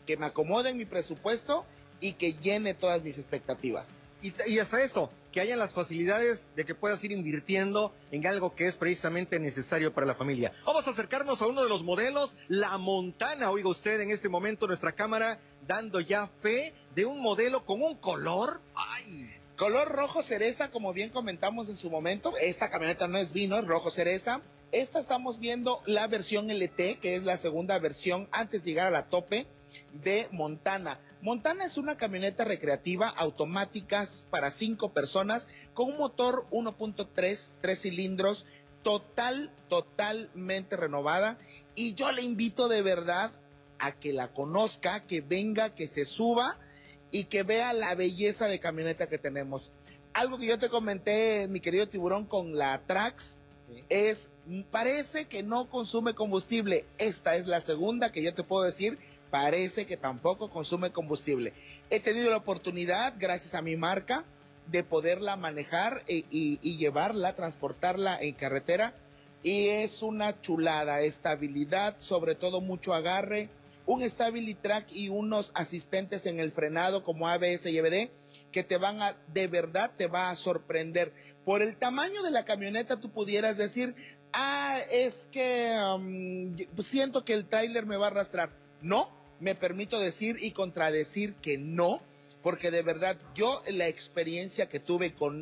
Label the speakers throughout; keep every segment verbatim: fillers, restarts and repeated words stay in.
Speaker 1: que me acomode en mi presupuesto y que llene todas mis expectativas.
Speaker 2: Y, y hasta eso, que hayan las facilidades de que puedas ir invirtiendo en algo que es precisamente necesario para la familia. Vamos a acercarnos a uno de los modelos, la Montana. Oiga usted, en este momento nuestra cámara dando ya fe de un modelo con un color. ¡Ay!
Speaker 1: Color rojo cereza, como bien comentamos en su momento. Esta camioneta no es vino, es rojo cereza. Esta estamos viendo la versión L T, que es la segunda versión antes de llegar a la tope de Montana. Montana es una camioneta recreativa automática para cinco personas con un motor uno punto tres, tres cilindros, total, totalmente renovada. Y yo le invito de verdad a que la conozca, que venga, que se suba y que vea la belleza de camioneta que tenemos. Algo que yo te comenté, mi querido Tiburón, con la Trax, sí, es, parece que no consume combustible. Esta es la segunda que yo te puedo decir, parece que tampoco consume combustible. He tenido la oportunidad, gracias a mi marca, de poderla manejar y, y, y llevarla, transportarla en carretera. Y es una chulada, estabilidad, sobre todo mucho agarre, un Stability Track y unos asistentes en el frenado como A B S y E B D que te van a, de verdad te va a sorprender. Por el tamaño de la camioneta tú pudieras decir, ah, es que um, siento que el tráiler me va a arrastrar. No, me permito decir y contradecir que no, porque de verdad yo la experiencia que tuve con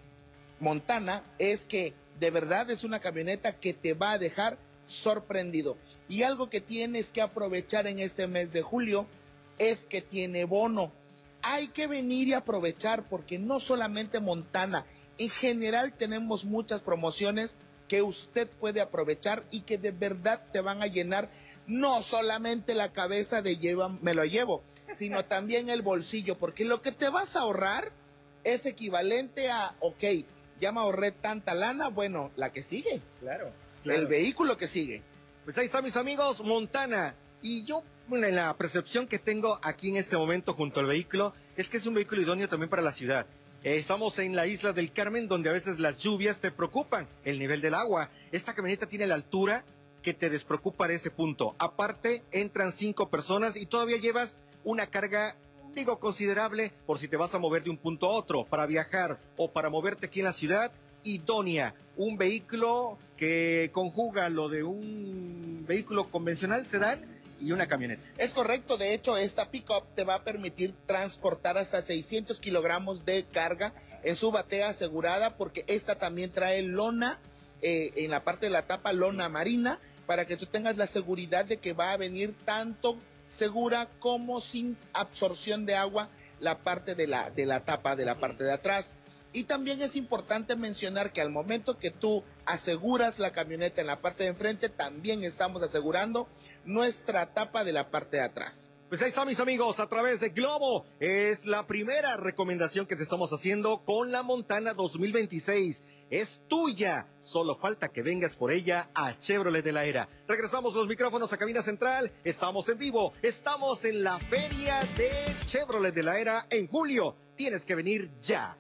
Speaker 1: Montana es que de verdad es una camioneta que te va a dejar sorprendido. Y algo que tienes que aprovechar en este mes de julio es que tiene bono. Hay que venir y aprovechar porque no solamente Montana, en general tenemos muchas promociones que usted puede aprovechar y que de verdad te van a llenar no solamente la cabeza de lleva, me lo llevo, sino también el bolsillo, porque lo que te vas a ahorrar es equivalente a, ok, ya me ahorré tanta lana, bueno, la que sigue.
Speaker 2: Claro, claro.
Speaker 1: El vehículo que sigue.
Speaker 2: Pues ahí está, mis amigos, Montana. Y yo, bueno, en la percepción que tengo aquí en este momento junto al vehículo, es que es un vehículo idóneo también para la ciudad. Eh, estamos en la isla del Carmen, donde a veces las lluvias te preocupan, el nivel del agua. Esta camioneta tiene la altura que te despreocupa de ese punto. Aparte, entran cinco personas y todavía llevas una carga, digo, considerable por si te vas a mover de un punto a otro, para viajar o para moverte aquí en la ciudad. Idónea, un vehículo que conjuga lo de un vehículo convencional, sedán, y una camioneta.
Speaker 1: Es correcto, de hecho esta pick-up te va a permitir transportar hasta seiscientos kilogramos de carga en su batea asegurada, porque esta también trae lona, eh, en la parte de la tapa, lona marina, para que tú tengas la seguridad de que va a venir tanto segura como sin absorción de agua la parte de la, de la tapa de la parte de atrás. Y también es importante mencionar que al momento que tú aseguras la camioneta en la parte de enfrente, también estamos asegurando nuestra tapa de la parte de atrás.
Speaker 2: Pues ahí está, mis amigos, a través de Globo. Es la primera recomendación que te estamos haciendo con la Montana dos mil veintiséis. Es tuya. Solo falta que vengas por ella a Chevrolet de la Era. Regresamos los micrófonos a cabina central. Estamos en vivo. Estamos en la feria de Chevrolet de la Era en julio. Tienes que venir ya.